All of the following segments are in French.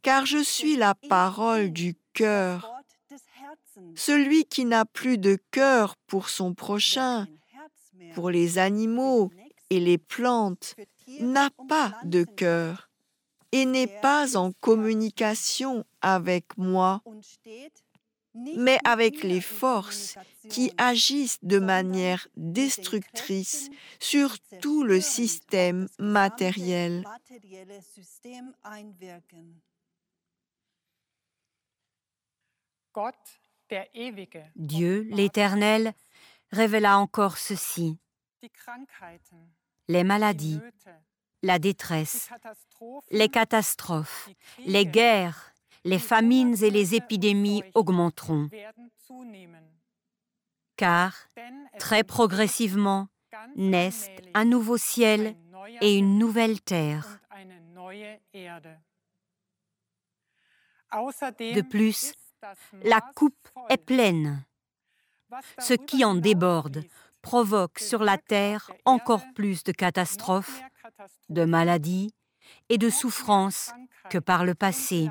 car je suis la parole du cœur. Celui qui n'a plus de cœur pour son prochain, pour les animaux et les plantes, n'a pas de cœur et n'est pas en communication avec moi, mais avec les forces qui agissent de manière destructrice sur tout le système matériel. Dieu, l'Éternel, révéla encore ceci. Les maladies, la détresse, les catastrophes, les guerres, les famines et les épidémies augmenteront. Car, très progressivement, naissent un nouveau ciel et une nouvelle terre. De plus, la coupe est pleine. Ce qui en déborde provoque sur la terre encore plus de catastrophes, de maladies et de souffrances que par le passé.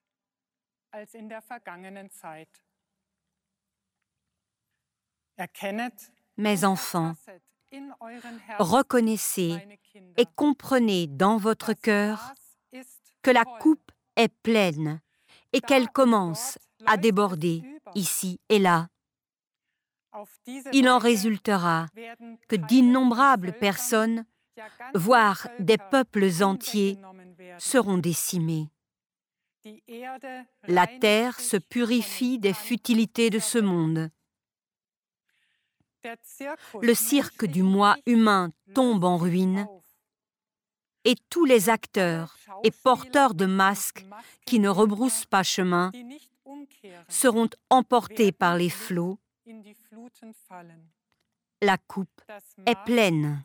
Mes enfants, reconnaissez et comprenez dans votre cœur que la coupe est pleine et qu'elle commence à déborder ici et là. Il en résultera que d'innombrables personnes, voire des peuples entiers, seront décimés. La terre se purifie des futilités de ce monde. Le cirque du moi humain tombe en ruine et tous les acteurs et porteurs de masques qui ne rebroussent pas chemin seront emportés par les flots. La coupe est pleine.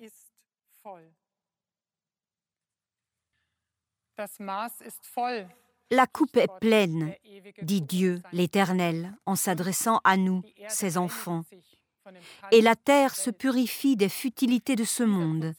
La coupe est pleine, dit Dieu l'Éternel en s'adressant à nous, ses enfants. Et la terre se purifie des futilités de ce monde.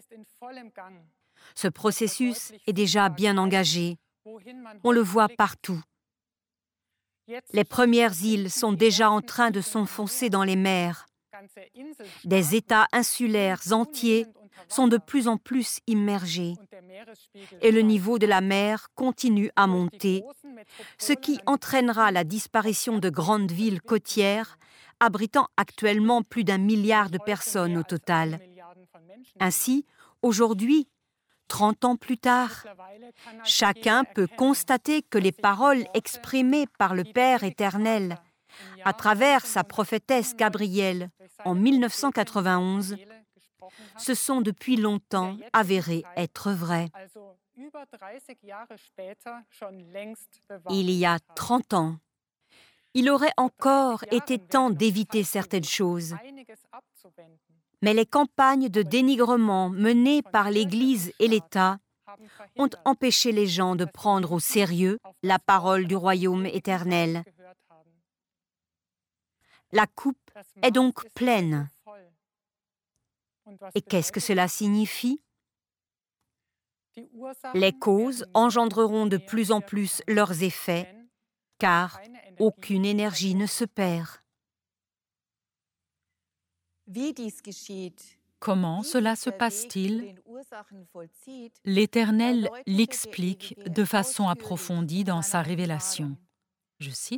Ce processus est déjà bien engagé. On le voit partout. Les premières îles sont déjà en train de s'enfoncer dans les mers. Des États insulaires entiers sont de plus en plus immergés. Et le niveau de la mer continue à monter, ce qui entraînera la disparition de grandes villes côtières abritant actuellement plus d'1 milliard de personnes au total. Ainsi, aujourd'hui, 30 ans plus tard, chacun peut constater que les paroles exprimées par le Père éternel à travers sa prophétesse Gabrielle en 1991 se sont depuis longtemps avérées être vraies. Il y a 30 ans, il aurait encore été temps d'éviter certaines choses. Mais les campagnes de dénigrement menées par l'Église et l'État ont empêché les gens de prendre au sérieux la parole du royaume éternel. La coupe est donc pleine. Et qu'est-ce que cela signifie? Les causes engendreront de plus en plus leurs effets, car aucune énergie ne se perd. Comment cela se passe-t-il? L'Éternel l'explique de façon approfondie dans sa révélation. Je cite.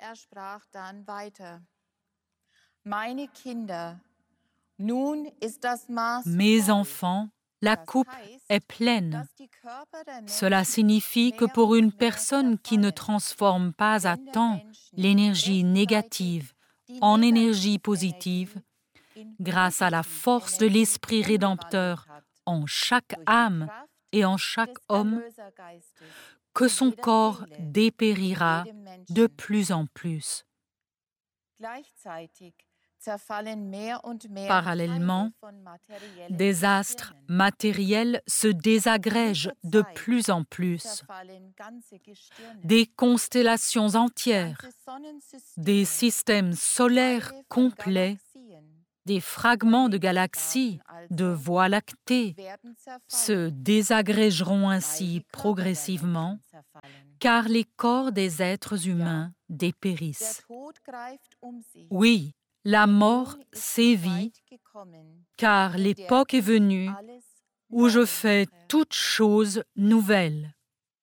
Mes enfants, la coupe est pleine. Cela signifie que pour une personne qui ne transforme pas à temps l'énergie négative en énergie positive, grâce à la force de l'Esprit rédempteur en chaque âme et en chaque homme, que son corps dépérira de plus en plus. Parallèlement, des astres matériels se désagrègent de plus en plus. Des constellations entières, des systèmes solaires complets Des fragments de galaxies, de voies lactées, se désagrégeront ainsi progressivement, car les corps des êtres humains dépérissent. Oui, la mort sévit, car l'époque est venue où je fais toutes choses nouvelles.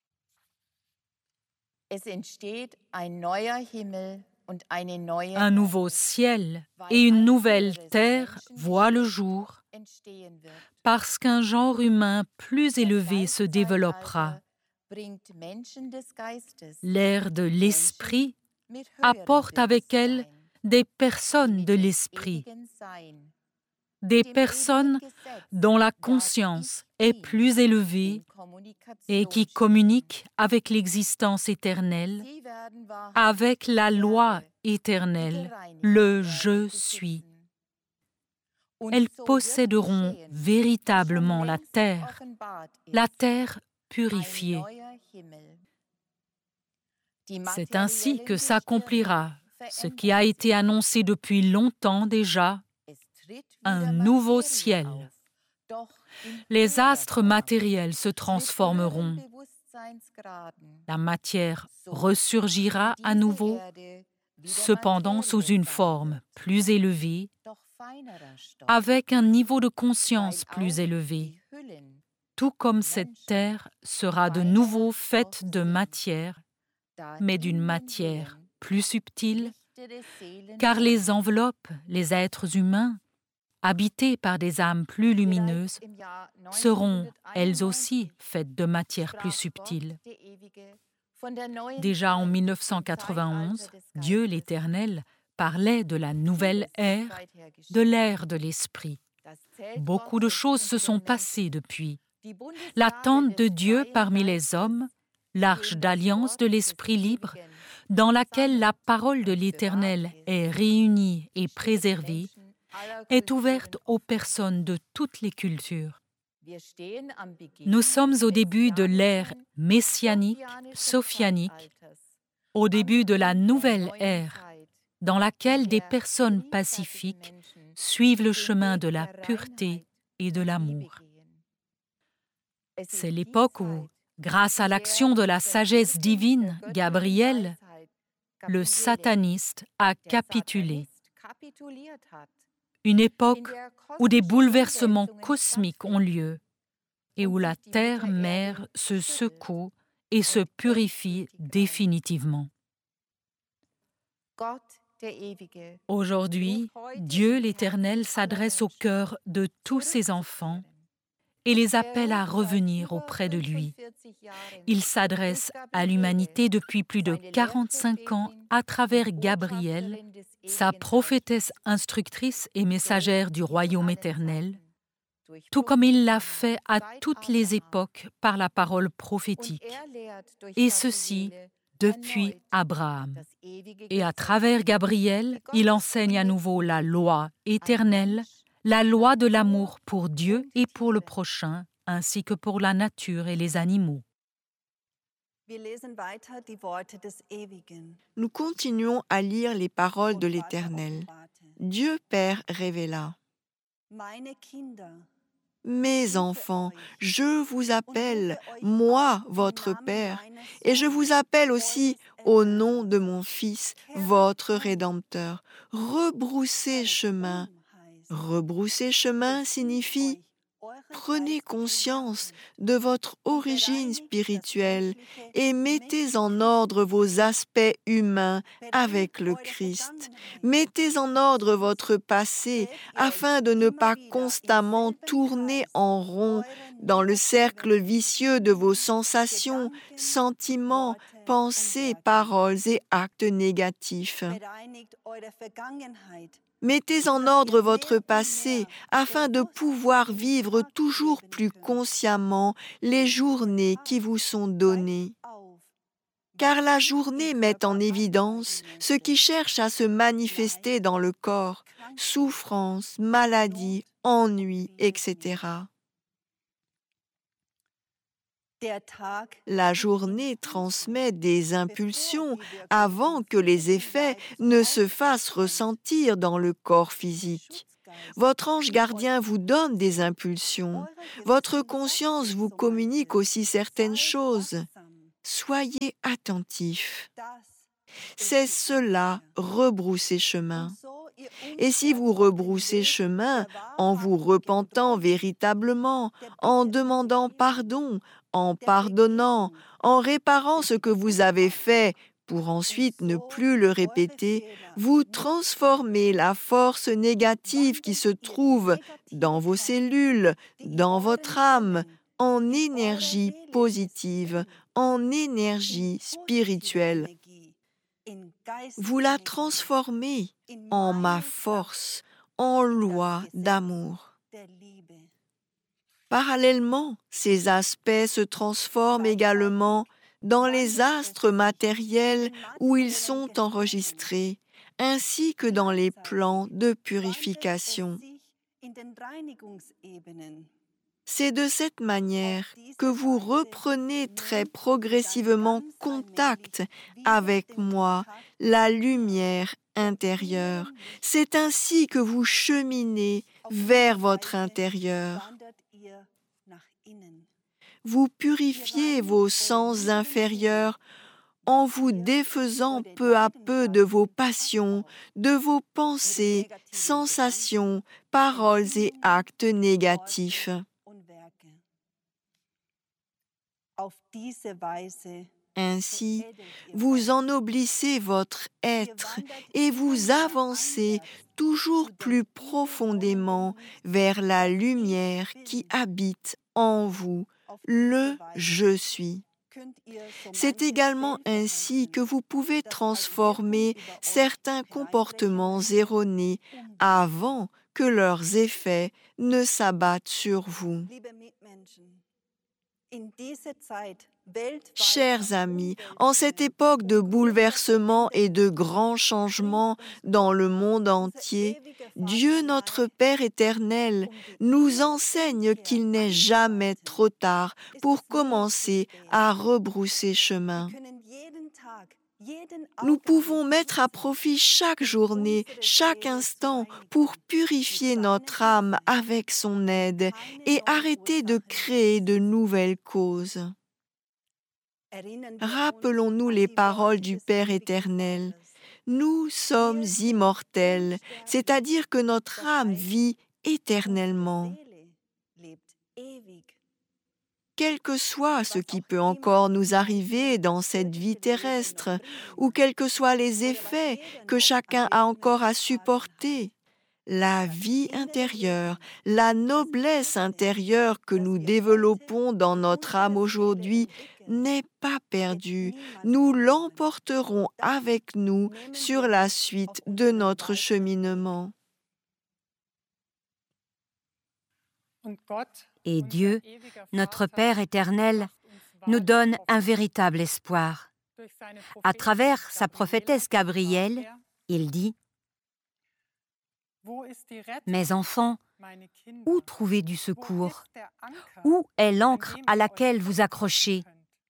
Un nouveau ciel et une nouvelle terre voient le jour, parce qu'un genre humain plus élevé se développera. L'ère de l'esprit apporte avec elle des personnes de l'esprit, des personnes dont la conscience est plus élevée et qui communiquent avec l'existence éternelle, avec la loi éternelle, le « je suis ». Elles posséderont véritablement la terre purifiée. C'est ainsi que s'accomplira ce qui a été annoncé depuis longtemps déjà, un nouveau ciel. Les astres matériels se transformeront. La matière ressurgira à nouveau, cependant sous une forme plus élevée, avec un niveau de conscience plus élevé, tout comme cette terre sera de nouveau faite de matière, mais d'une matière plus subtile, car les enveloppes, les êtres humains, habités par des âmes plus lumineuses, seront, elles aussi, faites de matière plus subtile. Déjà en 1991, Dieu l'Éternel parlait de la nouvelle ère, de l'ère de l'Esprit. Beaucoup de choses se sont passées depuis. L'attente de Dieu parmi les hommes, l'arche d'alliance de l'Esprit libre, dans laquelle la parole de l'Éternel est réunie et préservée, est ouverte aux personnes de toutes les cultures. Nous sommes au début de l'ère messianique, sophianique, au début de la nouvelle ère, dans laquelle des personnes pacifiques suivent le chemin de la pureté et de l'amour. C'est l'époque où, grâce à l'action de la sagesse divine, Gabriel, le sataniste a capitulé. Une époque où des bouleversements cosmiques ont lieu et où la terre-mère se secoue et se purifie définitivement. Aujourd'hui, Dieu l'Éternel s'adresse au cœur de tous ses enfants et les appelle à revenir auprès de lui. Il s'adresse à l'humanité depuis plus de 45 ans à travers Gabriel, sa prophétesse instructrice et messagère du royaume éternel, tout comme il l'a fait à toutes les époques par la parole prophétique, et ceci depuis Abraham. Et à travers Gabriel, il enseigne à nouveau la loi éternelle, la loi de l'amour pour Dieu et pour le prochain, ainsi que pour la nature et les animaux. Nous continuons à lire les paroles de l'Éternel. Dieu Père révéla. Mes enfants, je vous appelle, moi, votre Père, et je vous appelle aussi au nom de mon Fils, votre Rédempteur. Rebroussez chemin. Rebrousser chemin signifie prenez conscience de votre origine spirituelle et mettez en ordre vos aspects humains avec le Christ. Mettez en ordre votre passé afin de ne pas constamment tourner en rond dans le cercle vicieux de vos sensations, sentiments, pensées, paroles et actes négatifs. Mettez en ordre votre passé afin de pouvoir vivre toujours plus consciemment les journées qui vous sont données. Car la journée met en évidence ce qui cherche à se manifester dans le corps, souffrance, maladie, ennui, etc. La journée transmet des impulsions avant que les effets ne se fassent ressentir dans le corps physique. Votre ange gardien vous donne des impulsions. Votre conscience vous communique aussi certaines choses. Soyez attentifs. C'est cela, rebrousser chemin. Et si vous rebroussez chemin en vous repentant véritablement, en demandant pardon, en pardonnant, en réparant ce que vous avez fait pour ensuite ne plus le répéter, vous transformez la force négative qui se trouve dans vos cellules, dans votre âme, en énergie positive, en énergie spirituelle. Vous la transformez en ma force, en loi d'amour. Parallèlement, ces aspects se transforment également dans les astres matériels où ils sont enregistrés, ainsi que dans les plans de purification. C'est de cette manière que vous reprenez très progressivement contact avec moi, la lumière intérieure. C'est ainsi que vous cheminez vers votre intérieur. Vous purifiez vos sens inférieurs en vous défaisant peu à peu de vos passions, de vos pensées, sensations, paroles et actes négatifs. Ainsi, vous ennoblissez votre être et vous avancez toujours plus profondément vers la lumière qui habite en vous, le « Je suis ». C'est également ainsi que vous pouvez transformer certains comportements erronés avant que leurs effets ne s'abattent sur vous. Chers amis, en cette époque de bouleversement et de grands changements dans le monde entier, Dieu notre Père éternel nous enseigne qu'il n'est jamais trop tard pour commencer à rebrousser chemin. Nous pouvons mettre à profit chaque journée, chaque instant pour purifier notre âme avec son aide et arrêter de créer de nouvelles causes. Rappelons-nous les paroles du Père éternel. Nous sommes immortels, c'est-à-dire que notre âme vit éternellement. Quel que soit ce qui peut encore nous arriver dans cette vie terrestre, ou quels que soient les effets que chacun a encore à supporter, la vie intérieure, la noblesse intérieure que nous développons dans notre âme aujourd'hui n'est pas perdue. Nous l'emporterons avec nous sur la suite de notre cheminement. Et Dieu, notre Père éternel, nous donne un véritable espoir. À travers sa prophétesse Gabrielle, il dit « Mes enfants, où trouvez du secours? Où est l'ancre à laquelle vous accrochez?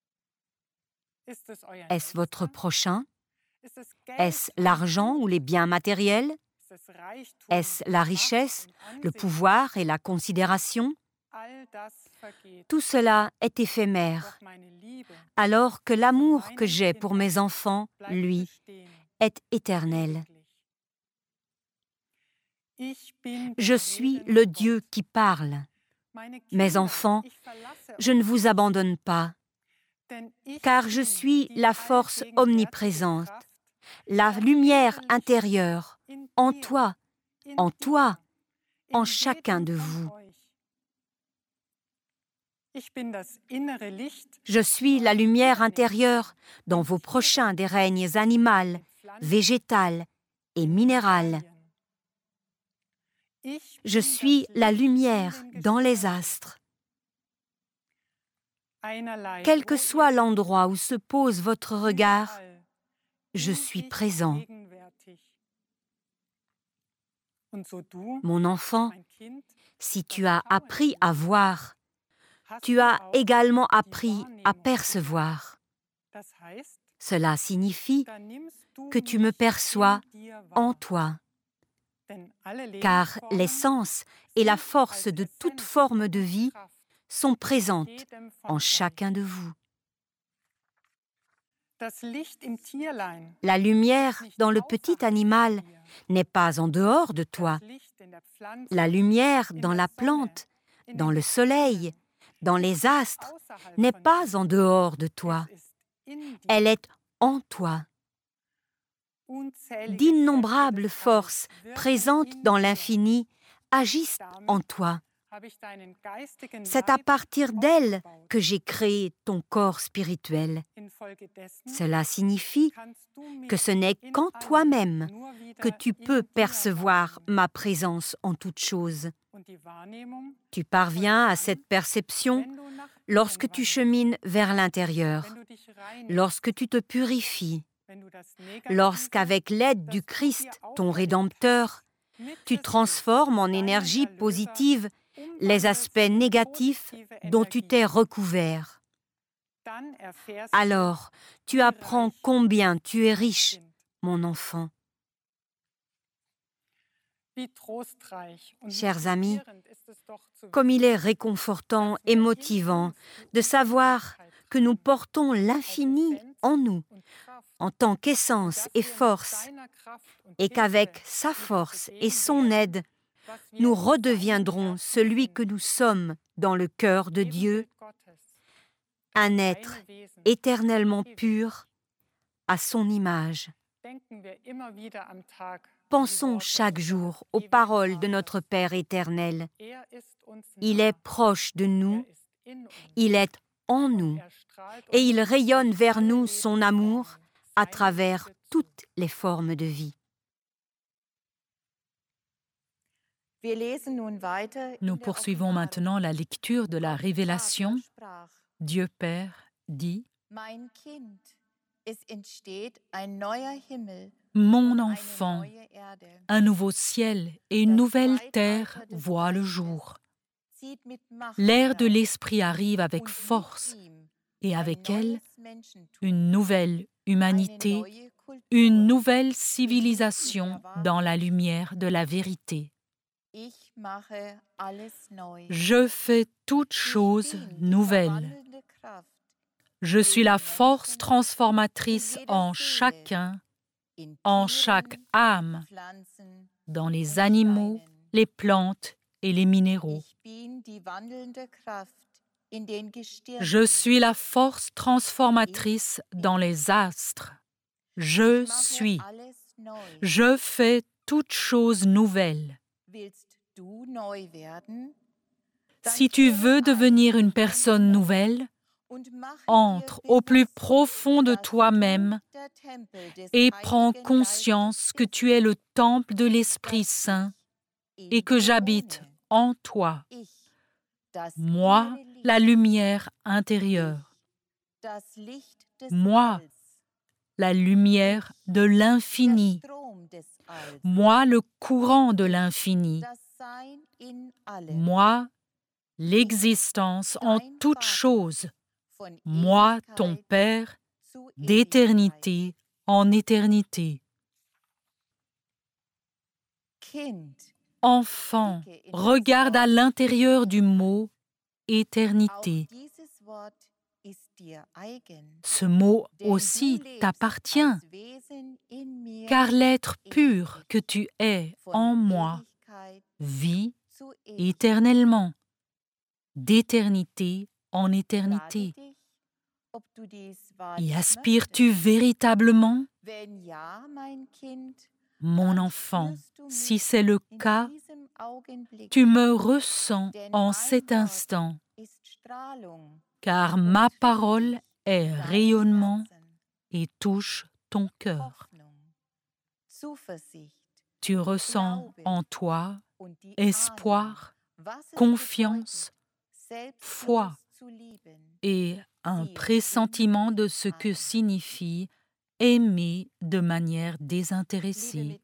Est-ce votre prochain? Est-ce l'argent ou les biens matériels? Est-ce la richesse, le pouvoir et la considération? Tout cela est éphémère, alors que l'amour que j'ai pour mes enfants, lui, est éternel. Je suis le Dieu qui parle. Mes enfants, je ne vous abandonne pas, car je suis la force omniprésente, la lumière intérieure, en toi, en chacun de vous. Je suis la lumière intérieure dans vos prochains des règnes animal, végétal et minéral. Je suis la lumière dans les astres. Quel que soit l'endroit où se pose votre regard, je suis présent. Mon enfant, si tu as appris à voir, tu as également appris à percevoir. Cela signifie que tu me perçois en toi. car l'essence et la force de toute forme de vie sont présentes en chacun de vous. La lumière dans le petit animal n'est pas en dehors de toi. La lumière dans la plante, dans le soleil, dans les astres, n'est pas en dehors de toi. Elle est en toi. D'innombrables forces présentes dans l'infini agissent en toi. C'est à partir d'elles que j'ai créé ton corps spirituel. Cela signifie que ce n'est qu'en toi-même que tu peux percevoir ma présence en toutes choses. Tu parviens à cette perception lorsque tu chemines vers l'intérieur, lorsque tu te purifies, lorsqu'avec l'aide du Christ, ton Rédempteur, tu transformes en énergie positive les aspects négatifs dont tu t'es recouvert. Alors, tu apprends combien tu es riche, mon enfant. Chers amis, comme il est réconfortant et motivant de savoir que nous portons l'infini en nous, en tant qu'essence et force, et qu'avec sa force et son aide, nous redeviendrons celui que nous sommes dans le cœur de Dieu, un être éternellement pur à son image. Pensons chaque jour aux paroles de notre Père éternel. Il est proche de nous, il est en nous, et il rayonne vers nous son amour à travers toutes les formes de vie. Nous poursuivons maintenant la lecture de la Révélation. Dieu Père dit « Mon enfant, un nouveau ciel et une nouvelle terre voient le jour. L'air de l'Esprit arrive avec force, et avec elle, une nouvelle humanité, une nouvelle civilisation dans la lumière de la vérité. Je fais toutes choses nouvelles. Je suis la force transformatrice en chacun, en chaque âme, dans les animaux, les plantes et les minéraux. Je suis la force transformatrice dans les astres. Je suis. Je fais toutes choses nouvelles. Si tu veux devenir une personne nouvelle, entre au plus profond de toi-même et prends conscience que tu es le temple de l'Esprit Saint et que j'habite en toi. Moi, la lumière intérieure. Moi, la lumière de l'infini. Moi, le courant de l'infini. Moi, l'existence en toutes choses. Moi, ton Père, d'éternité en éternité. Enfant, regarde à l'intérieur du mot éternité. Ce mot aussi t'appartient, car l'être pur que tu es en moi vit éternellement, d'éternité en éternité. Y aspires-tu véritablement? Mon enfant, si c'est le cas, tu me ressens en cet instant, car ma parole est rayonnement et touche ton cœur. Tu ressens en toi espoir, confiance, foi et un pressentiment de ce que signifie aimer de manière désintéressée.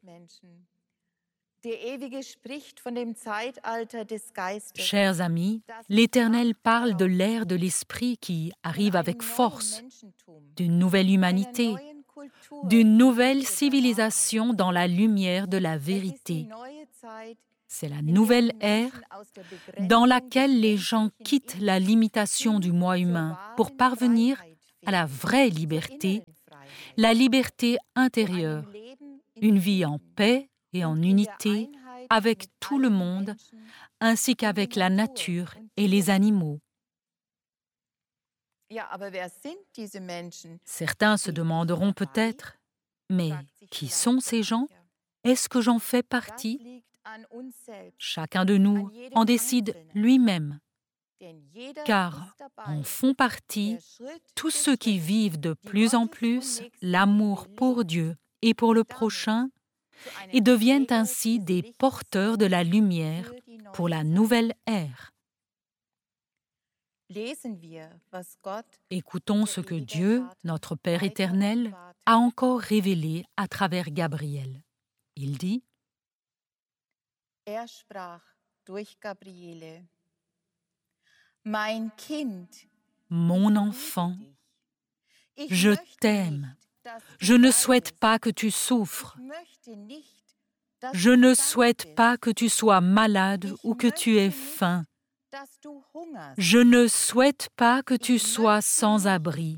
Chers amis, l'Éternel parle de l'ère de l'Esprit qui arrive avec force, d'une nouvelle humanité, d'une nouvelle civilisation dans la lumière de la vérité. C'est la nouvelle ère dans laquelle les gens quittent la limitation du moi humain pour parvenir à la vraie liberté, la liberté intérieure, une vie en paix et en unité avec tout le monde, ainsi qu'avec la nature et les animaux. Certains se demanderont peut-être, mais qui sont ces gens? Est-ce que j'en fais partie? Chacun de nous en décide lui-même, car en font partie tous ceux qui vivent de plus en plus l'amour pour Dieu et pour le prochain et deviennent ainsi des porteurs de la lumière pour la nouvelle ère. Écoutons ce que Dieu, notre Père éternel, a encore révélé à travers Gabriel. Il dit: Er sprach durch Gabriele: Mein Kind, Mon enfant, je t'aime. Je ne souhaite pas que tu souffres. Je ne souhaite pas que tu sois malade ou que tu aies faim. Je ne souhaite pas que tu sois sans abri.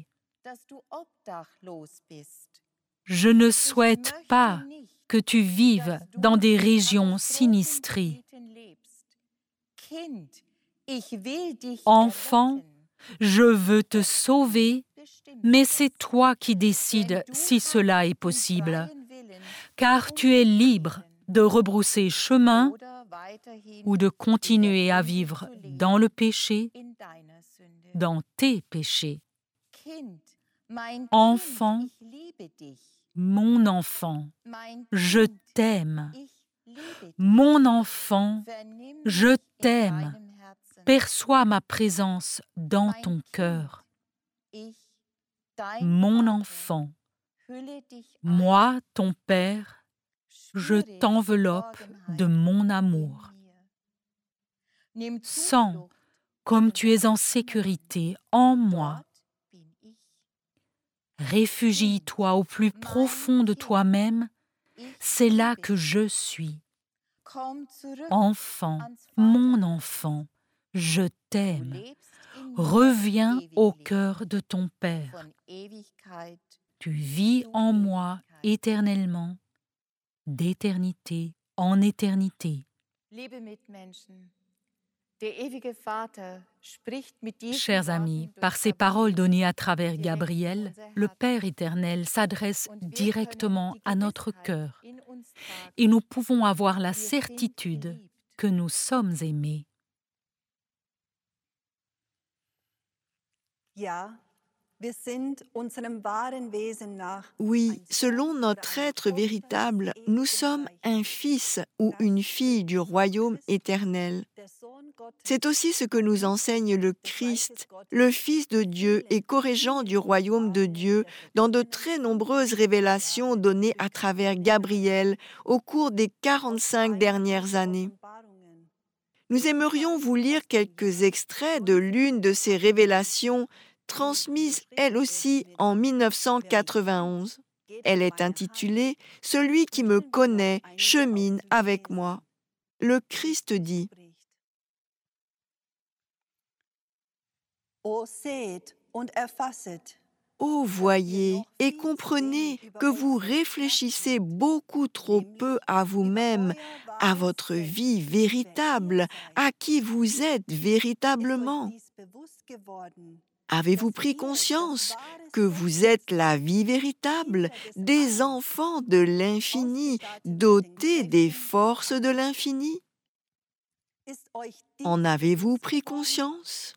Je ne souhaite pas que tu vives dans des régions sinistrées. Enfant, je veux te sauver, mais c'est toi qui décides si cela est possible, car tu es libre de rebrousser chemin ou de continuer à vivre dans le péché, dans tes péchés. Enfant, mon enfant, je t'aime. Mon enfant, je t'aime. Perçois ma présence dans ton cœur. Mon enfant, moi, ton Père, je t'enveloppe de mon amour. Sens comme tu es en sécurité en moi. Réfugie-toi au plus profond de toi-même, c'est là que je suis. Enfant, mon enfant, je t'aime. Reviens au cœur de ton Père. Tu vis en moi éternellement, d'éternité en éternité. Chers amis, par ces paroles données à travers Gabriel, le Père éternel s'adresse directement à notre cœur et nous pouvons avoir la certitude que nous sommes aimés. Oui, selon notre être véritable, nous sommes un fils ou une fille du royaume éternel. C'est aussi ce que nous enseigne le Christ, le Fils de Dieu et co-régent du royaume de Dieu, dans de très nombreuses révélations données à travers Gabriel au cours des 45 dernières années. Nous aimerions vous lire quelques extraits de l'une de ces révélations transmise elle aussi en 1991. Elle est intitulée « Celui qui me connaît chemine avec moi ». Le Christ dit « Ô voyez et comprenez que vous réfléchissez beaucoup trop peu à vous-même, à votre vie véritable, à qui vous êtes véritablement. Avez-vous pris conscience que vous êtes la vie véritable, des enfants de l'infini, dotés des forces de l'infini? En avez-vous pris conscience?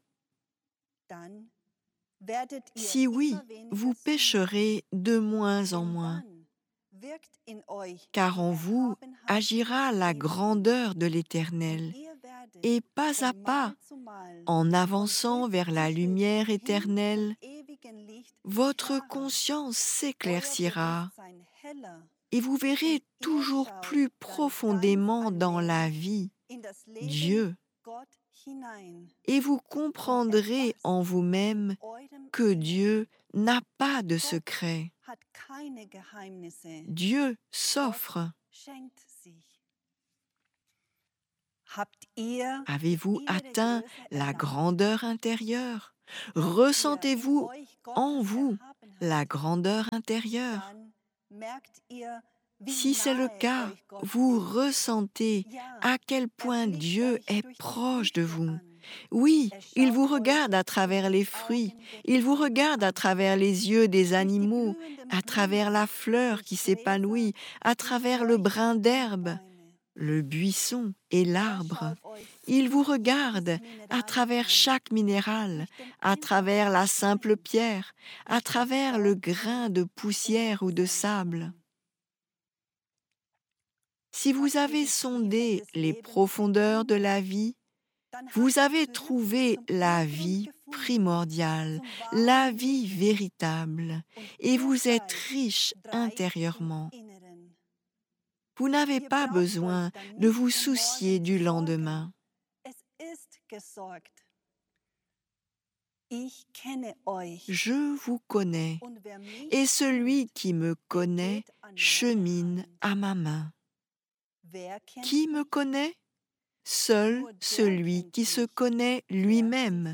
Si oui, vous pécherez de moins en moins, car en vous agira la grandeur de l'Éternel, et pas à pas, en avançant vers la lumière éternelle, votre conscience s'éclaircira et vous verrez toujours plus profondément dans la vie, Dieu, et vous comprendrez en vous-même que Dieu n'a pas de secret. Dieu s'offre. Avez-vous atteint la grandeur intérieure? Ressentez-vous en vous la grandeur intérieure? Si c'est le cas, vous ressentez à quel point Dieu est proche de vous. Oui, il vous regarde à travers les fruits, il vous regarde à travers les yeux des animaux, à travers la fleur qui s'épanouit, à travers le brin d'herbe, le buisson et l'arbre. Il vous regarde à travers chaque minéral, à travers la simple pierre, à travers le grain de poussière ou de sable. Si vous avez sondé les profondeurs de la vie, vous avez trouvé la vie primordiale, la vie véritable, et vous êtes riche intérieurement. Vous n'avez pas besoin de vous soucier du lendemain. Je vous connais, et celui qui me connaît chemine à ma main. Qui me connaît? Seul celui qui se connaît lui-même.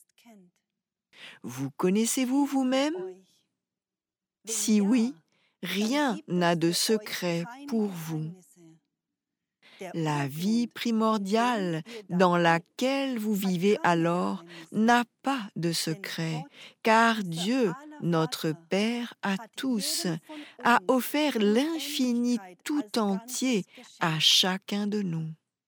Vous connaissez-vous vous-même? Si oui, rien n'a de secret pour vous. La vie primordiale dans laquelle vous vivez alors n'a pas de secret, car Dieu, notre Père à tous, a offert l'infini tout entier à chacun de nous.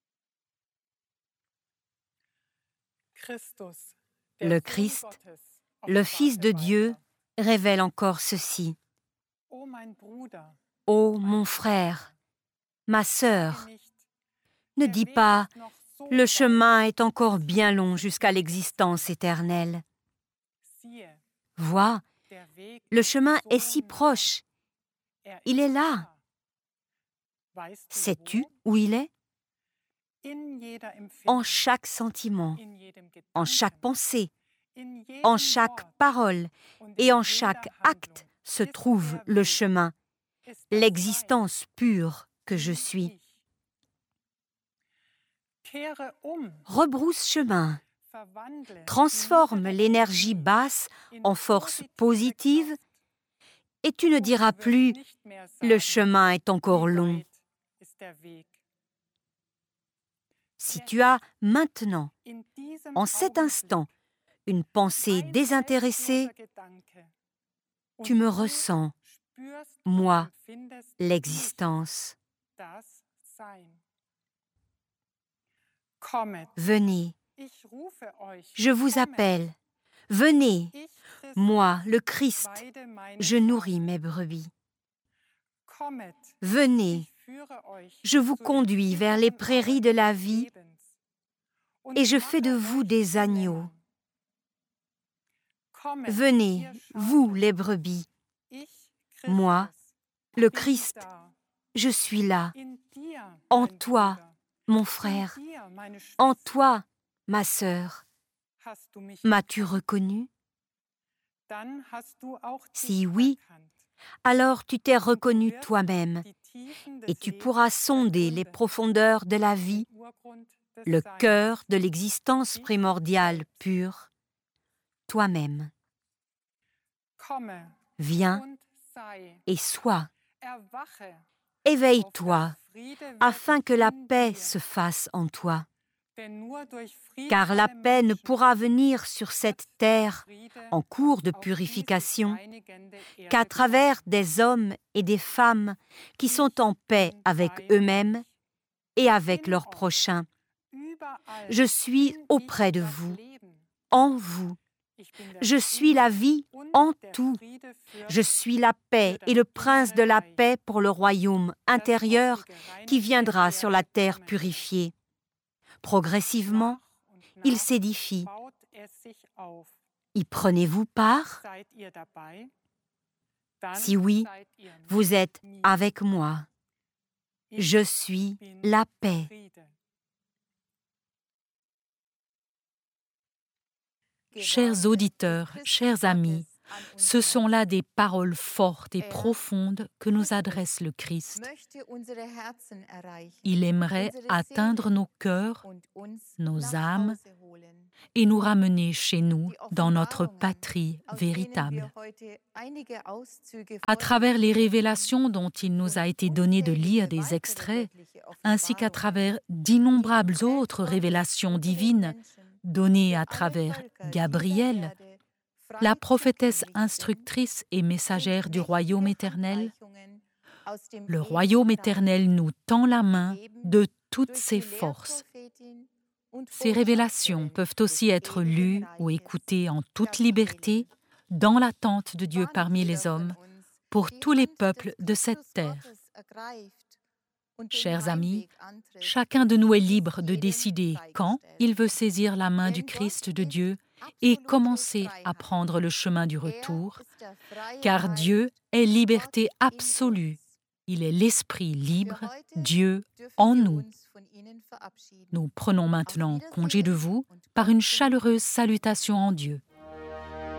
Le Christ, le Fils de Dieu, révèle encore ceci. Ô mon frère, ma sœur, ne dis pas « Le chemin est encore bien long jusqu'à l'existence éternelle ». Vois, le chemin est si proche. Il est là. Sais-tu où il est? En chaque sentiment, en chaque pensée, en chaque parole et en chaque acte se trouve le chemin, l'existence pure que je suis. Rebrousse chemin, transforme l'énergie basse en force positive et tu ne diras plus « le chemin est encore long ». Si tu as maintenant, en cet instant, une pensée désintéressée, tu me ressens, moi, l'existence. Venez, je vous appelle, venez, moi, le Christ, je nourris mes brebis. Venez, je vous conduis vers les prairies de la vie et je fais de vous des agneaux. Venez, vous les brebis, moi, le Christ, je suis là, en toi, mon frère, en toi, ma sœur. M'as-tu reconnu? Si oui, alors tu t'es reconnu toi-même et tu pourras sonder les profondeurs de la vie, le cœur de l'existence primordiale pure, toi-même. Viens et sois. Éveille-toi afin que la paix se fasse en toi. Car la paix ne pourra venir sur cette terre en cours de purification qu'à travers des hommes et des femmes qui sont en paix avec eux-mêmes et avec leurs prochains. Je suis auprès de vous, en vous. Je suis la vie en tout. Je suis la paix et le prince de la paix pour le royaume intérieur qui viendra sur la terre purifiée. Progressivement, il s'édifie. Y prenez-vous part? Si oui, vous êtes avec moi. Je suis la paix. Chers auditeurs, chers amis, Ce sont là des paroles fortes et profondes que nous adresse le Christ. Il aimerait atteindre nos cœurs, nos âmes, et nous ramener chez nous, dans notre patrie véritable. À travers les révélations dont il nous a été donné de lire des extraits, ainsi qu'à travers d'innombrables autres révélations divines données à travers Gabriel, la prophétesse instructrice et messagère du royaume éternel, le royaume éternel nous tend la main de toutes ses forces. Ces révélations peuvent aussi être lues ou écoutées en toute liberté dans l'attente de Dieu parmi les hommes, pour tous les peuples de cette terre. Chers amis, chacun de nous est libre de décider quand il veut saisir la main du Christ de Dieu et commencer à prendre le chemin du retour, car Dieu est liberté absolue. Il est l'Esprit libre, Dieu en nous. Nous prenons maintenant congé de vous par une chaleureuse salutation en Dieu.